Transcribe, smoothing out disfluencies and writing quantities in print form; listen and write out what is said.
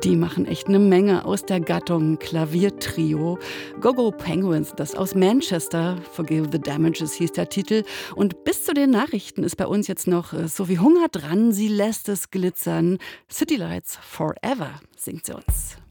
Die machen echt eine Menge aus der Gattung Klaviertrio. Go-Go Penguins, das aus Manchester. Forgive the Damages hieß der Titel. Und bis zu den Nachrichten ist bei uns jetzt noch Sophie Hunger dran. Sie lässt es glitzern. City Lights Forever singt sie uns.